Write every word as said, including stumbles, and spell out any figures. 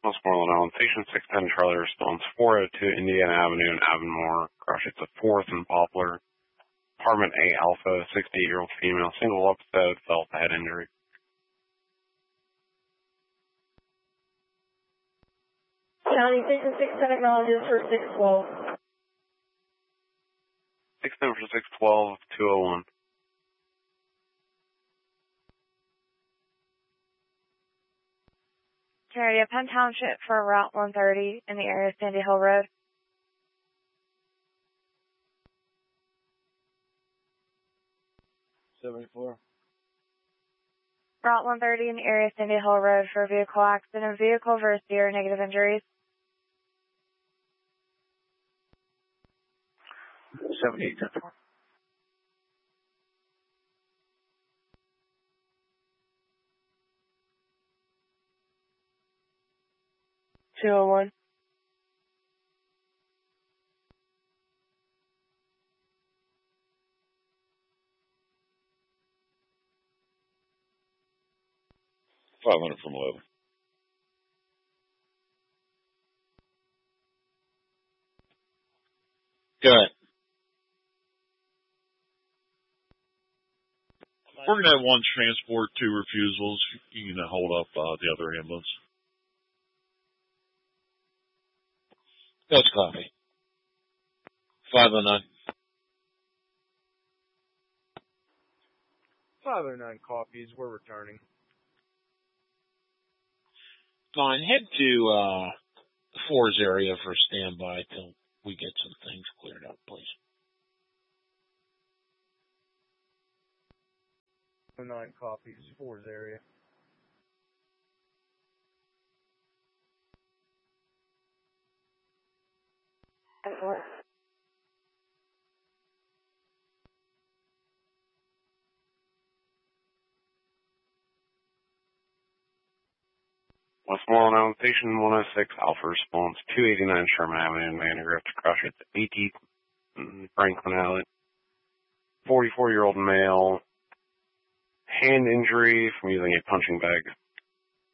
Westmoreland Island Station, six ten Charlie response, four oh two Indiana Avenue in Avonmore. Crash at the fourth and Poplar. Apartment A Alpha, sixty-eight-year-old female, single episode, felt head injury. County Station six ten acknowledges for six twelve. six ten for six twelve, two oh one. Area Penn Township for Route one thirty in the area of Sandy Hill Road. seventy-four. Route one thirty in the area of Sandy Hill Road for a vehicle accident. Vehicle versus deer, negative injuries. seventy-eight. two oh one. five hundred from eleven. Go ahead. We're going to have one transport, two refusals. You can hold up uh, the other ambulance. That's copy. five oh nine. five oh nine copies. We're returning. Fine. Head to uh, the Fours area for standby till we get some things cleared up, please. nine copies. Fours area. Excellent. Westmoreland Island Station, one oh six, Alpha response, two eighty-nine Sherman Avenue in Vandergrift. Crash at eighteenth Franklin Alley. forty-four-year-old male, hand injury from using a punching bag.